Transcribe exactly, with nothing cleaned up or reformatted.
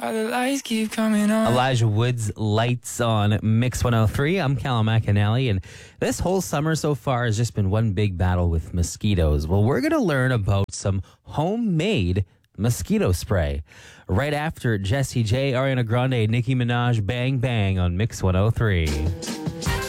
While the lights keep coming on. Elijah Wood's Lights on Mix one oh three. I'm Callum McAnally, and this whole summer so far has just been one big battle with mosquitoes. Well, we're going to learn about some homemade mosquito spray right after Jessie J, Ariana Grande, Nicki Minaj, Bang Bang on Mix one oh three.